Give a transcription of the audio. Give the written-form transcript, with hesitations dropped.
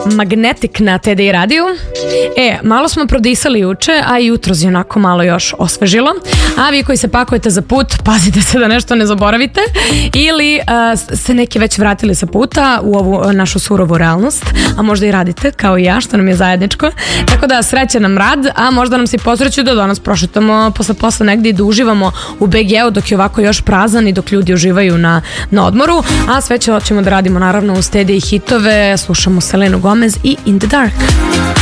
Magnetic na TDI radiju. Malo smo prodisali juče, a jutro je onako malo još osvežilo. A vi koji se pakujete za put, pazite se da nešto ne zaboravite. Ili se neki već vratili sa puta u ovu našu surovu realnost, a možda i radite kao i ja, što nam je zajedničko. Tako da sreće nam rad, a možda nam se posreću da danas prošetamo posle negdje i da uživamo u BG-u dok je ovako još prazan i dok ljudi uživaju na odmoru. A sve ćemo da radimo naravno uz TDI hitove, slušamo Selenu Gomez i In the Dark.